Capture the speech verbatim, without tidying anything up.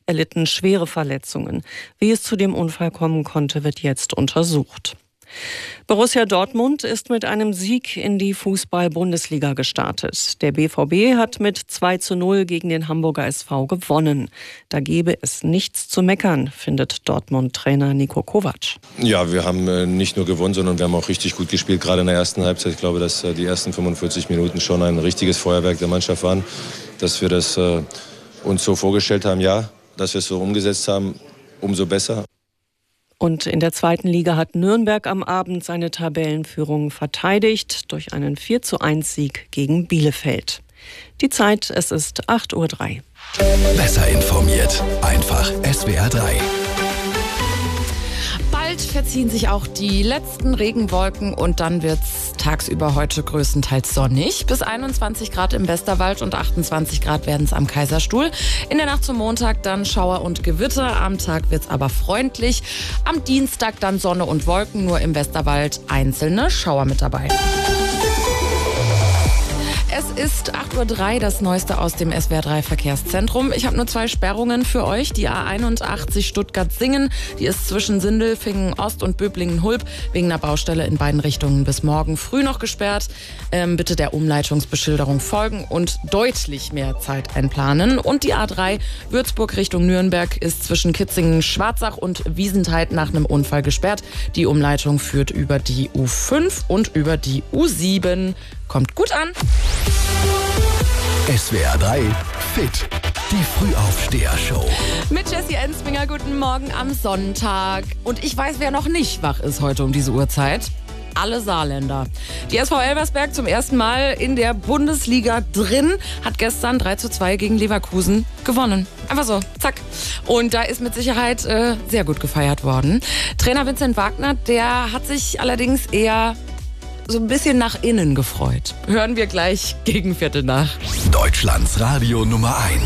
erlitten schwere Verletzungen. Wie es zu dem Unfall kommen konnte, wird jetzt untersucht. Borussia Dortmund ist mit einem Sieg in die Fußball-Bundesliga gestartet. Der B V B hat mit zwei zu null gegen den Hamburger S V gewonnen. Da gebe es nichts zu meckern, findet Dortmund-Trainer Niko Kovac. Ja, wir haben nicht nur gewonnen, sondern wir haben auch richtig gut gespielt, gerade in der ersten Halbzeit. Ich glaube, dass die ersten fünfundvierzig Minuten schon ein richtiges Feuerwerk der Mannschaft waren. Dass wir das äh, uns so vorgestellt haben, ja, dass wir es so umgesetzt haben, umso besser. Und in der zweiten Liga hat Nürnberg am Abend seine Tabellenführung verteidigt durch einen vier zu eins Sieg gegen Bielefeld. Die Zeit, es ist acht Uhr drei. Besser informiert, einfach S W R drei. Bald verziehen sich auch die letzten Regenwolken und dann wird's tagsüber heute größtenteils sonnig. Bis einundzwanzig Grad im Westerwald und achtundzwanzig Grad werden es am Kaiserstuhl. In der Nacht zum Montag dann Schauer und Gewitter. Am Tag wird's aber freundlich. Am Dienstag dann Sonne und Wolken, nur im Westerwald einzelne Schauer mit dabei. Es ist acht Uhr drei, das Neueste aus dem S W R drei Verkehrszentrum. Ich habe nur zwei Sperrungen für euch. Die A einundachtzig Stuttgart-Singen, die ist zwischen Sindelfingen Ost und Böblingen-Hulb wegen einer Baustelle in beiden Richtungen bis morgen früh noch gesperrt. Ähm, bitte der Umleitungsbeschilderung folgen und deutlich mehr Zeit einplanen. Und die A drei Würzburg Richtung Nürnberg ist zwischen Kitzingen-Schwarzach und Wiesentheit nach einem Unfall gesperrt. Die Umleitung führt über die U fünf und über die U sieben. Kommt gut an. S W R drei Fit, die Frühaufsteher-Show. Mit Jessie Ensminger, guten Morgen am Sonntag. Und ich weiß, wer noch nicht wach ist heute um diese Uhrzeit. Alle Saarländer. Die S V Elversberg zum ersten Mal in der Bundesliga drin, hat gestern drei zu zwei gegen Leverkusen gewonnen. Einfach so, zack. Und da ist mit Sicherheit äh, sehr gut gefeiert worden. Trainer Vincent Wagner, der hat sich allerdings eher so ein bisschen nach innen gefreut. Hören wir gleich gegen Viertel nach. Deutschlands Radio Nummer eins.